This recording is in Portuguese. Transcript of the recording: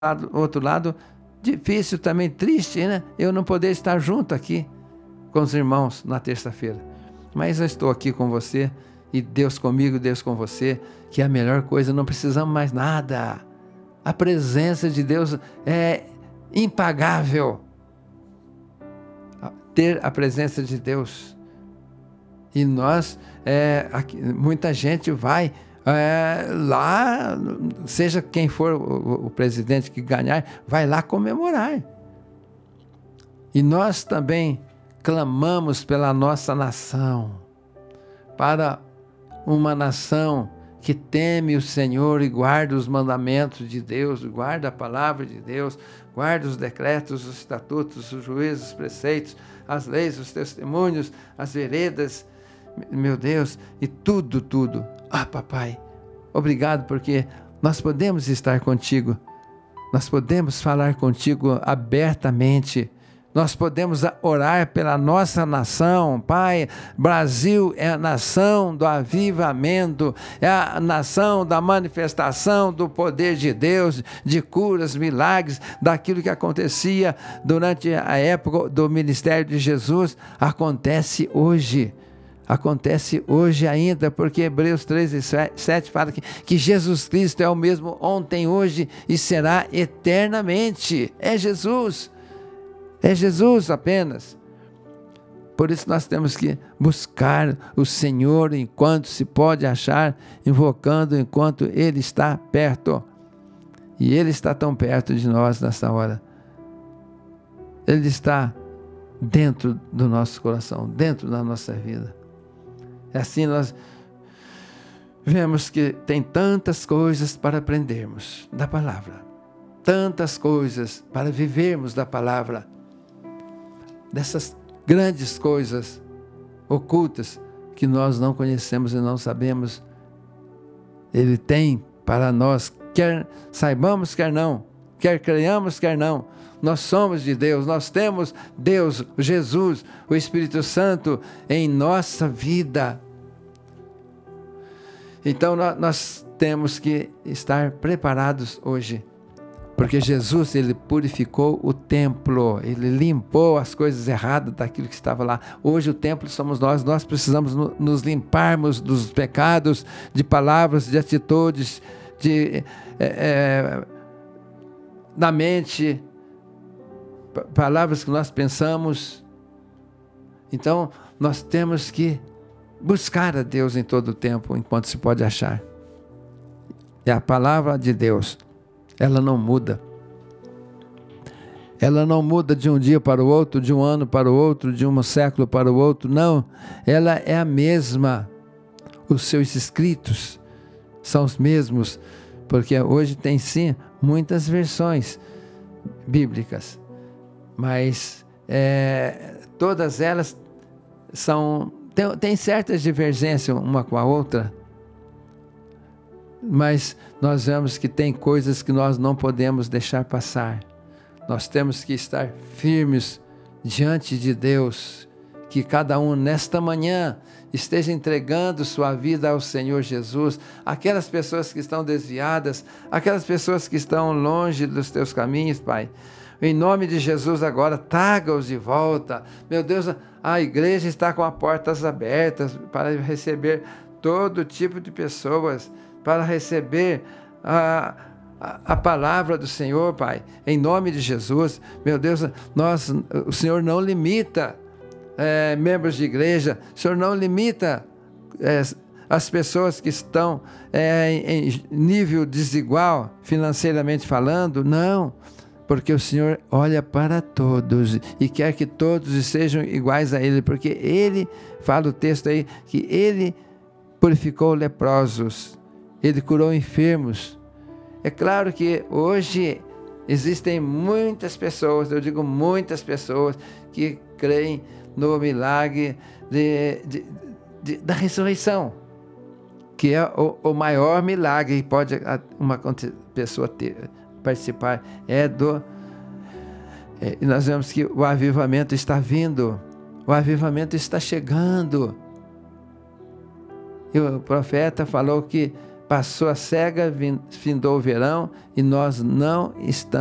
outro lado, difícil também, triste, né? Eu não poder estar junto aqui com os irmãos na terça-feira. Mas eu estou aqui com você, e Deus comigo, Deus com você, que é a melhor coisa, não precisamos mais nada. A presença de Deus é impagável. Ter a presença de Deus. E nós, muita gente vai lá, seja quem for o presidente que ganhar, vai lá comemorar. E nós também clamamos pela nossa nação, para uma nação que teme o Senhor e guarda os mandamentos de Deus, guarda a palavra de Deus, guarda os decretos, os estatutos, os juízos, os preceitos, as leis, os testemunhos, as veredas, meu Deus, e tudo. Papai, obrigado, porque nós podemos estar contigo, nós podemos falar contigo abertamente, nós podemos orar pela nossa nação. Pai, Brasil é a nação do avivamento, é a nação da manifestação do poder de Deus, de curas, milagres, daquilo que acontecia durante a época do ministério de Jesus, acontece hoje ainda, porque Hebreus 13:7 fala que Jesus Cristo é o mesmo ontem, hoje e será eternamente. É Jesus apenas. Por isso nós temos que buscar o Senhor enquanto se pode achar, invocando enquanto Ele está perto. E Ele está tão perto de nós nessa hora. Ele está dentro do nosso coração, dentro da nossa vida. É assim nós vemos que tem tantas coisas para aprendermos da palavra, tantas coisas para vivermos da palavra, dessas grandes coisas ocultas que nós não conhecemos e não sabemos. Ele tem para nós, quer saibamos, quer não, quer creiamos, quer não. Nós somos de Deus, nós temos Deus, Jesus, o Espírito Santo em nossa vida. Então nós temos que estar preparados hoje, porque Jesus, Ele purificou o templo, Ele limpou as coisas erradas daquilo que estava lá. Hoje o templo somos nós precisamos nos limparmos dos pecados, de palavras, de atitudes, da mente, palavras que nós pensamos. Então nós temos que buscar a Deus em todo o tempo, enquanto se pode achar. E a palavra de Deus, ela não muda. Ela não muda de um dia para o outro, de um ano para o outro, de um século para o outro. Não, ela é a mesma. Os seus escritos são os mesmos, porque hoje tem sim muitas versões bíblicas, mas todas elas têm certas divergências uma com a outra. Mas nós vemos que tem coisas que nós não podemos deixar passar. Nós temos que estar firmes diante de Deus. Que cada um nesta manhã esteja entregando sua vida ao Senhor Jesus. Aquelas pessoas que estão desviadas, aquelas pessoas que estão longe dos teus caminhos, Pai. Em nome de Jesus agora, traga-os de volta. Meu Deus, a igreja está com as portas abertas para receber todo tipo de pessoas, para receber a palavra do Senhor, Pai, em nome de Jesus. Meu Deus, o Senhor não limita membros de igreja, o Senhor não limita as pessoas que estão em nível desigual, financeiramente falando, não, porque o Senhor olha para todos e quer que todos sejam iguais a Ele, porque Ele, fala o texto aí, que Ele purificou leprosos, Ele curou enfermos. É claro que hoje existem muitas pessoas, eu digo muitas pessoas, que creem no milagre da ressurreição, que é o maior milagre que pode uma pessoa participar. E nós vemos que o avivamento está vindo, o avivamento está chegando. E o profeta falou que passou a cega, findou o verão e nós não estamos